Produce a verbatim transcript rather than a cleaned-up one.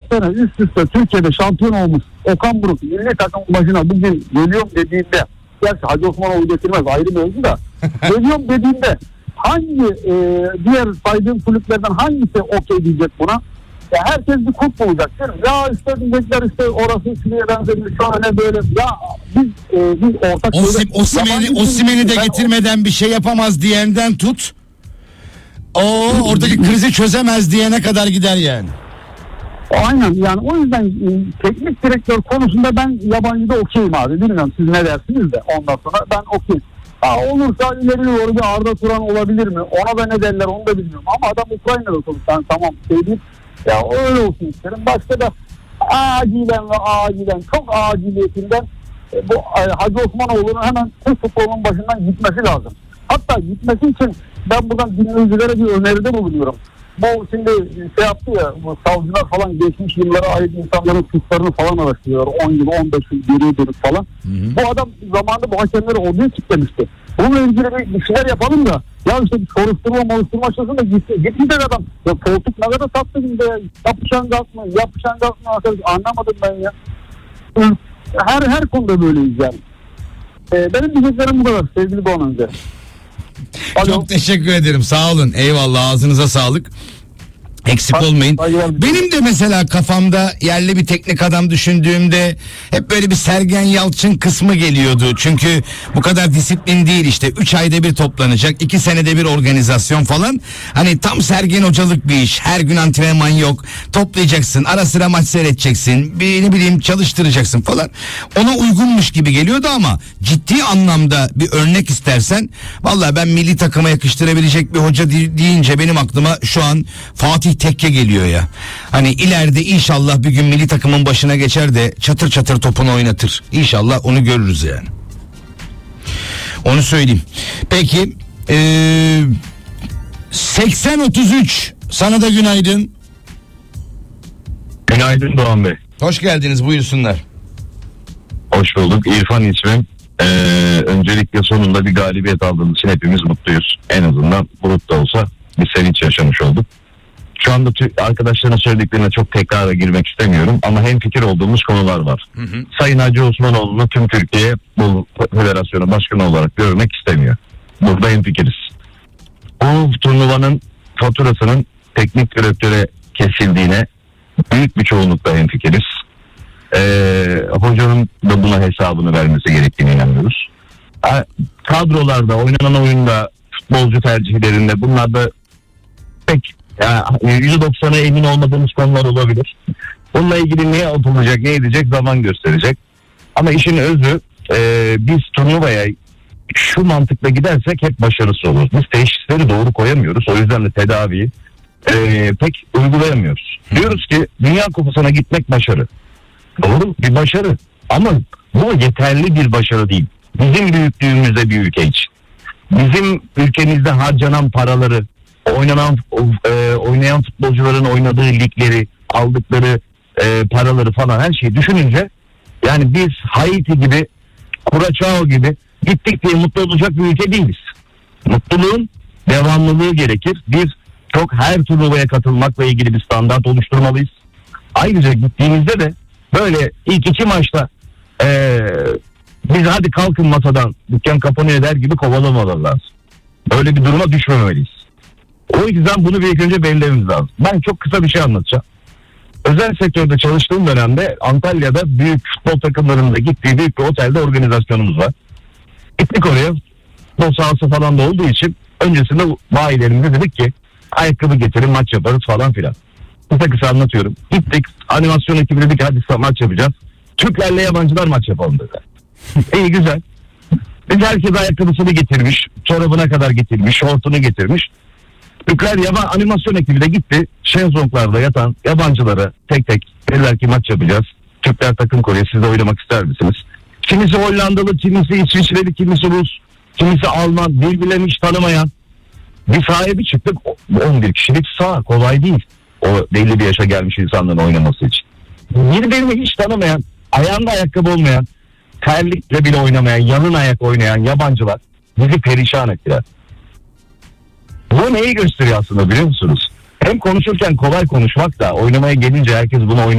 sene üst üste Türkiye'de şampiyon olmuş Okan Buruk milli takım başına bugün geliyorum dediğinde, gerçi Hacı Osmanoğlu getirmez ayrı mevzu da geliyorum dediğinde hangi e, diğer saydığım kulüplerden hangisi okey diyecek buna? Ya herkes bir kup bulacak değil mi? Ya işte diyecekler işte orası şuraya benzemiş şöyle böyle. Ya biz, e, biz ortak... Osim, Osimhen'i, Osimhen'i de getirmeden bir şey yapamaz diyenden tut. O oradaki krizi çözemez diyene kadar gider yani. Aynen, yani o yüzden e, teknik direktör konusunda ben yabancıda okeyim abi. Bilmiyorum siz ne dersiniz de ondan sonra ben okeyim. Ha, olursa ileri doğru bir Arda Turan olabilir mi? Ona da ne derler onu da bilmiyorum. Ama adam Ukrayna'da sonuçta. Ben tamam şey değil. Ya öyle olsun isterim. Başka da acilen ve acilen çok aciliyetinden e, bu e, Hacı Osmanoğlu'nun hemen Türk futbolunun başından gitmesi lazım. Hatta gitmesi için ben buradan dinleyicilere bir öneride bulunuyorum. Bu şimdi şey yaptı ya, bu savcılar falan geçmiş yıllara ait insanların suçlarını falan araştırıyor. on yıl on beş yıl geriye dönüp falan. Hı hı. Bu adam zamanında bu hakemleri orduya kilitlemişti. Bununla ilgili bir şeyler yapalım da ya işte bir soruşturma moluşturma açısında gitti. Gitti de adam. Ya koltuk ne kadar sattı şimdi ya. Yapışan gaz mı? Yapışan gaz mı? Anlamadım ben ya. Her her konuda böyleyiz yani. Ee, benim diyeceklerim bu kadar sevgili Doğan Önce. Çok teşekkür ederim. Sağ olun. Eyvallah. Ağzınıza sağlık. Eksik olmayın. Benim de mesela kafamda yerli bir teknik adam düşündüğümde hep böyle bir Sergen Yalçın kısmı geliyordu. Çünkü bu kadar disiplin değil işte. Üç ayda bir toplanacak. iki senede bir organizasyon falan. Hani tam Sergen Hocalık bir iş. Her gün antrenman yok. Toplayacaksın. Ara sıra maç seyredeceksin. Bir ne bileyim çalıştıracaksın falan. Ona uygunmuş gibi geliyordu ama ciddi anlamda bir örnek istersen vallahi ben milli takıma yakıştırabilecek bir hoca deyince benim aklıma şu an Fatih Tekke geliyor ya. Hani ileride inşallah bir gün milli takımın başına geçer de çatır çatır topunu oynatır. İnşallah onu görürüz yani. Onu söyleyeyim. Peki ee, seksen otuz üç sana da günaydın. Günaydın Doğan Bey. Hoş geldiniz, buyursunlar. Hoş bulduk. İrfan ismim. Ee, öncelikle sonunda bir galibiyet aldığımız için hepimiz mutluyuz. En azından bulut da olsa bir sevinç yaşamış olduk. Şu anda arkadaşların söylediklerine çok tekrara girmek istemiyorum ama hemfikir olduğumuz konular var. Hı hı. Sayın Hacı Osmanoğlu'nu tüm Türkiye bu federasyonu başkanı olarak görmek istemiyor. Burada hemfikiriz. Bu turnuvanın faturasının teknik direktöre kesildiğine büyük bir çoğunlukla hemfikiriz. Ee, hocanın da buna hesabını vermesi gerektiğine inanıyoruz. Ha, kadrolarda, oynanan oyunda, futbolcu tercihlerinde bunlarda pek yani yüzde doksan'a emin olmadığımız konular olabilir. Bununla ilgili ne yapılacak, ne edecek zaman gösterecek. Ama işin özü e, biz turnuvaya şu mantıkla gidersek hep başarısız olur. Biz teşhisleri doğru koyamıyoruz. O yüzden de tedaviyi e, pek uygulayamıyoruz. Diyoruz ki Dünya Kupası'na gitmek başarı. Doğru, bir başarı. Ama bu yeterli bir başarı değil. Bizim büyüklüğümüzde bir ülke için. Bizim ülkemizde harcanan paraları, oynanan e, oynayan futbolcuların oynadığı ligleri, aldıkları e, paraları falan her şeyi düşününce yani biz Haiti gibi, Curaçao gibi gittik diye mutlu olacak bir ülke değiliz. Mutluluğun devamlılığı gerekir. Biz çok her turnuvaya katılmakla ilgili bir standart oluşturmalıyız. Ayrıca gittiğimizde de böyle ilk iki maçta e, biz hadi kalkın masadan dükkan kapanıyor der gibi kovalamaları lazım. Öyle bir duruma düşmemeliyiz. O yüzden bunu bir ilk önce belirlememiz lazım. Ben çok kısa bir şey anlatacağım. Özel sektörde çalıştığım dönemde Antalya'da büyük futbol takımlarında gittiği büyük bir otelde organizasyonumuz var. Gittik oraya. Futbol sahası falan da olduğu için öncesinde bayilerimize dedik ki ayakkabı getirin maç yaparız falan filan. Kısa kısa anlatıyorum. Gittik animasyon ekibi dedik hadi maç yapacağız. Türklerle yabancılar maç yapalım dediler. İyi güzel. Biz herkes ayakkabısını getirmiş, çorabına kadar getirmiş, şortunu getirmiş. Türkler yaban animasyon ekibi de gitti. Şezlonglarda yatan yabancılara tek tek dediler ki maç yapacağız. Türkler takım kuruyor. Siz de oynamak ister misiniz? Kimisi Hollandalı, kimisi İsviçreli, kimisi Rus, kimisi Alman, birbirlerini hiç tanımayan. Bir sahaya bir çıktık. on bir kişilik saha kolay değil. O belli bir yaşa gelmiş insanların oynaması için. Birbirini hiç tanımayan, ayağında ayakkabı olmayan, terlikle bile oynamayan, yanın ayak oynayan yabancılar bizi perişan ettiler. Bu neyi gösteriyor aslında biliyor musunuz? Hem konuşurken kolay konuşmak da oynamaya gelince herkes bunu oynuyor.